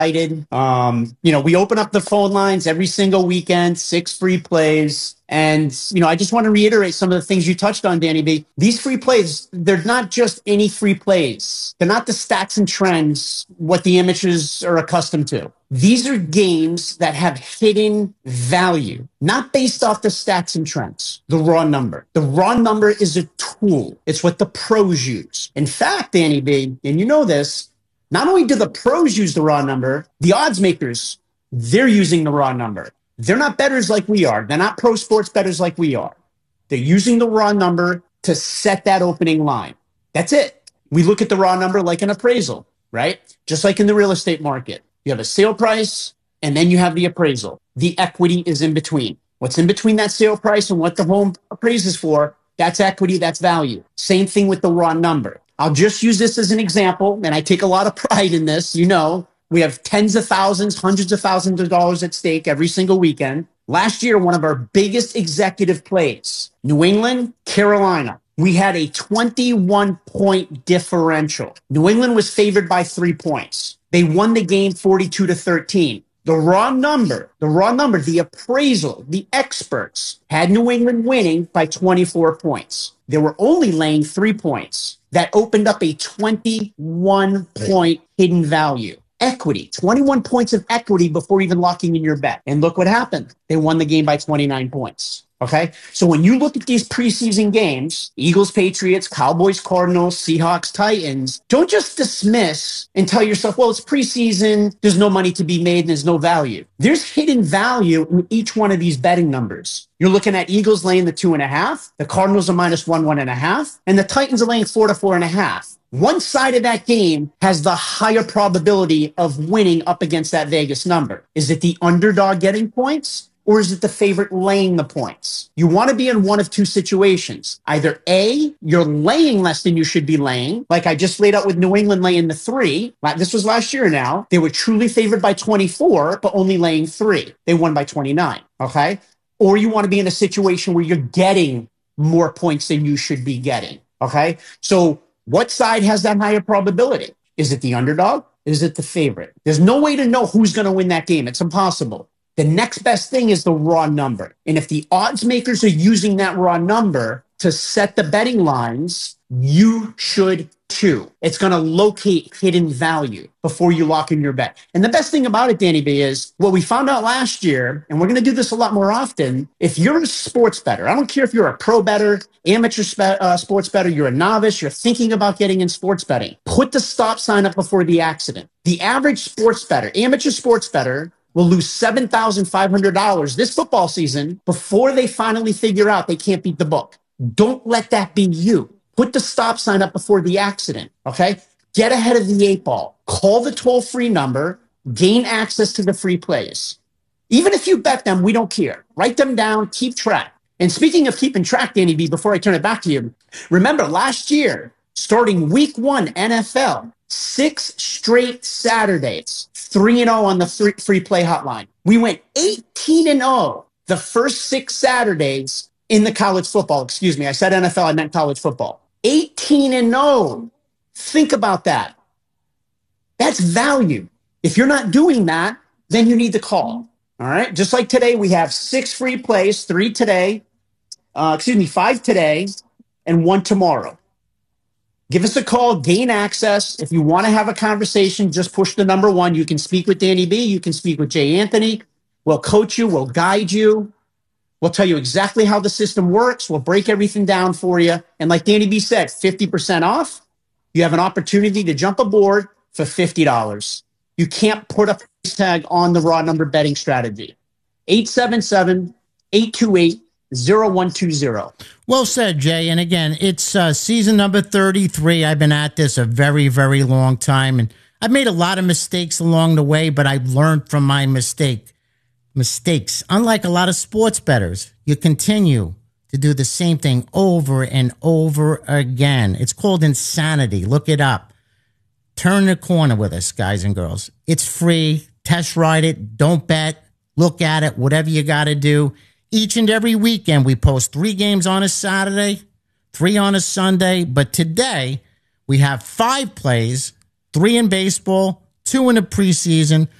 excited. We open up the phone lines every single weekend, 6 free plays. And, I just want to reiterate some of the things you touched on, Danny B. These free plays, they're not just any free plays. They're not the stats and trends, what the amateurs are accustomed to. These are games that have hidden value, not based off the stats and trends, the raw number. The raw number is a tool. It's what the pros use. In fact, Danny B, and you know this, not only do the pros use the raw number, the odds makers, they're using the raw number. They're not bettors like we are. They're not pro sports bettors like we are. They're using the raw number to set that opening line. That's it. We look at the raw number like an appraisal, right? Just like in the real estate market. You have a sale price, and then you have the appraisal. The equity is in between. What's in between that sale price and what the home appraises for, that's equity, that's value. Same thing with the raw number. I'll just use this as an example, and I take a lot of pride in this. We have tens of thousands, hundreds of thousands of dollars at stake every single weekend. Last year, one of our biggest executive plays, New England, Carolina. We had a 21-point differential. New England was favored by 3 points. They won the game 42-13. The raw number, the appraisal, the experts had New England winning by 24 points. They were only laying 3 points. That opened up a 21-point hidden value. Equity, 21 points of equity before even locking in your bet. And look what happened. They won the game by 29 points. Okay. So when you look at these preseason games, Eagles, Patriots, Cowboys, Cardinals, Seahawks, Titans, don't just dismiss and tell yourself, well, it's preseason. There's no money to be made. And there's no value. There's hidden value in each one of these betting numbers. You're looking at Eagles laying the 2.5. The Cardinals are -1.5. And the Titans are laying 4 to 4.5. One side of that game has the higher probability of winning up against that Vegas number. Is it the underdog getting points, or is it the favorite laying the points? You want to be in one of two situations. Either A, you're laying less than you should be laying, like I just laid out with New England laying the 3. This was last year now. They were truly favored by 24, but only laying 3. They won by 29, okay? Or you want to be in a situation where you're getting more points than you should be getting, okay? So what side has that higher probability? Is it the underdog? Is it the favorite? There's no way to know who's going to win that game. It's impossible. The next best thing is the raw number. And if the odds makers are using that raw number to set the betting lines, you should too. It's going to locate hidden value before you lock in your bet. And the best thing about it, Danny B, is what we found out last year, and we're going to do this a lot more often. If you're a sports bettor, I don't care if you're a pro bettor, amateur sports bettor, you're a novice, you're thinking about getting in sports betting, put the stop sign up before the accident. The average sports bettor, amateur sports bettor, will lose $7,500 this football season before they finally figure out they can't beat the book. Don't let that be you. Put the stop sign up before the accident, okay? Get ahead of the 8 ball. Call the toll-free number. Gain access to the free plays. Even if you bet them, we don't care. Write them down. Keep track. And speaking of keeping track, Danny B, before I turn it back to you, remember last year, starting week 1 NFL, 6 straight Saturdays, 3-0 on the free play hotline. We went 18-0 the first 6 Saturdays in the college football. Excuse me. I said NFL. I meant college football. 18-0. Think about that. That's value. If you're not doing that, then you need to call. All right. Just like today, we have 6 free plays, 3 today, 5 today, and 1 tomorrow. Give us a call, gain access. If you want to have a conversation, just push the number 1. You can speak with Danny B. You can speak with Jay Anthony. We'll coach you. We'll guide you. We'll tell you exactly how the system works. We'll break everything down for you. And like Danny B said, 50% off. You have an opportunity to jump aboard for $50. You can't put a price tag on the raw number betting strategy. 877-828-0120. Well said, Jay. And again, it's season number 33. I've been at this a very, very long time. And I've made a lot of mistakes along the way, but I've learned from my mistakes. Unlike a lot of sports bettors, you continue to do the same thing over and over again. It's called insanity. Look it up. Turn the corner with us, guys and girls. It's free. Test ride it. Don't bet. Look at it. Whatever you got to do. Each and every weekend, we post 3 games on a Saturday, 3 on a Sunday. But today, we have 5 plays, 3 in baseball, 2 in the preseason.